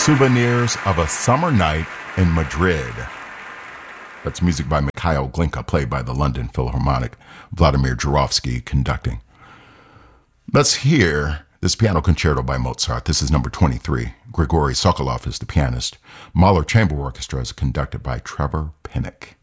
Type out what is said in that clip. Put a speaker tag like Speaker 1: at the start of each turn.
Speaker 1: Souvenirs of a Summer Night in Madrid. That's music by Mikhail Glinka, played by the London Philharmonic, Vladimir Jurowski conducting. Let's hear this piano concerto by Mozart. This is number 23. Grigory Sokolov is the pianist. Mahler Chamber Orchestra is conducted by Trevor Pinnock.